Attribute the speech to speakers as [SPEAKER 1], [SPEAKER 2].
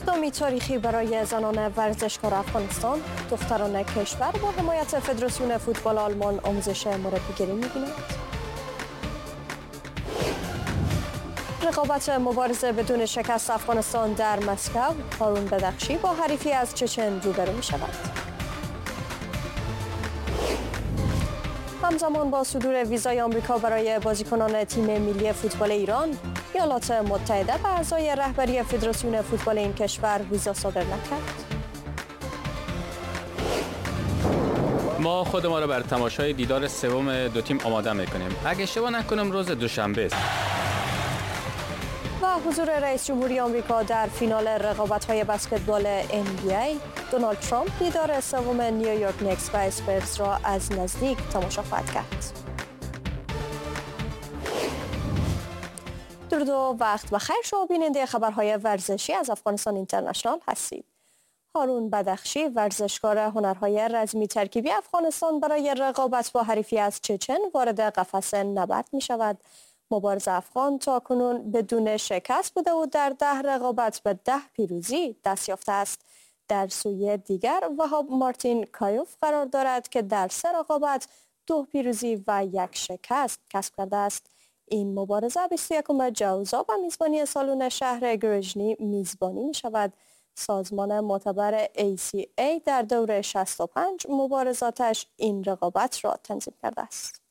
[SPEAKER 1] اقدامی تاریخی برای زنان ورزشکار افغانستان. دختران کشور با حمایت فدراسیون فوتبال آلمان آموزش مربیگری می‌بینند. رقابت مبارزه بدون شکست افغانستان در مسکو. هارون بدخشی با حریفی از چچن روبرو می‌شود. همزمان با صدور ویزای آمریکا برای بازیکنان تیم ملی فوتبال ایران، ایالات متحده به اعضای رهبری فدراسیون فوتبال این کشور ویزا صادر نکرد.
[SPEAKER 2] ما خود ما را بر تماشای دیدار سوم دو تیم آماده می‌کنیم. اگه اشتباه نکنم روز دوشنبه است.
[SPEAKER 1] و حضور رئیس جمهوری آمریکا در فینال رقابت‌های بسکتبال NBA. دونالد ترامپ دیدار سوم نیویورک نیکس و اسپرز را از نزدیک تماشا خواهد کرد. درود و وقت بخیر، شما بیننده خبرهای ورزشی از افغانستان اینترنشنال هستید. هارون بدخشی، ورزشکار هنرهای رزمی ترکیبی افغانستان، برای رقابت با حریفی از چچن وارد قفس نبرد می شود. مبارز افغان تاکنون بدون شکست بوده و در 10 رقابت به 10 پیروزی دست یافته است. در سوی دیگر وهاب مارتین کایوف قرار دارد که در 3 رقابت 2 پیروزی و 1 شکست کسب کرده است. این مبارزه 21 جوزا و میزبانی سالن شهر گرژنی میزبانی می شود. سازمان معتبر ACA در دور 65 مبارزاتش این رقابت را تنظیم کرده است.